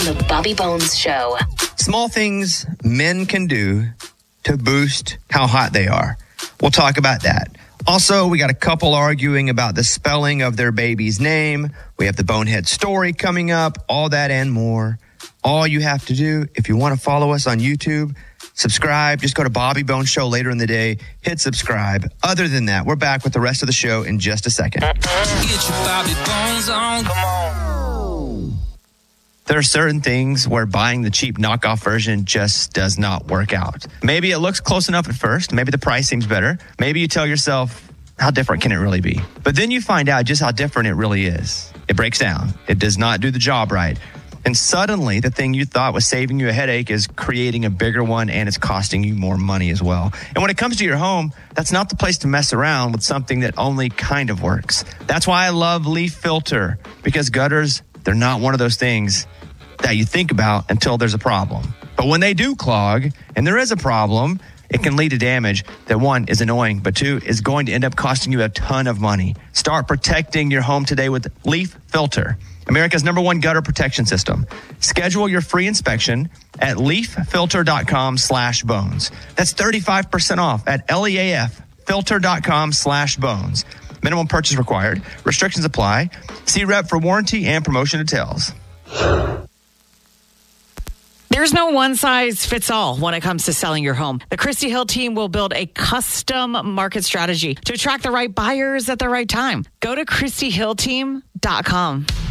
on the Bobby Bones Show. Small things men can do to boost how hot they are. We'll talk about that. Also, we got a couple arguing about the spelling of their baby's name. We have the Bonehead story coming up, all that and more. All you have to do, if you want to follow us on YouTube, subscribe. Just go to Bobby Bones Show later in the day. Hit subscribe. Other than that, we're back with the rest of the show in just a second. Get your Bobby Bones on. Come on. There are certain things where buying the cheap knockoff version just does not work out. Maybe it looks close enough at first. Maybe the price seems better. Maybe you tell yourself, how different can it really be? But then you find out just how different it really is. It breaks down. It does not do the job right. And suddenly, the thing you thought was saving you a headache is creating a bigger one, and it's costing you more money as well. And when it comes to your home, that's not the place to mess around with something that only kind of works. That's why I love Leaf Filter, because gutters, they're not one of those things that you think about until there's a problem. But when they do clog, and there is a problem, it can lead to damage that, one, is annoying, but two, is going to end up costing you a ton of money. Start protecting your home today with Leaf Filter, America's #1 gutter protection system. Schedule your free inspection at leaffilter.com/bones. That's 35% off at leaffilter.com/bones. Minimum purchase required. Restrictions apply. See rep for warranty and promotion details. There's no one size fits all when it comes to selling your home. The Christy Hill team will build a custom market strategy to attract the right buyers at the right time. Go to ChristyHillTeam.com.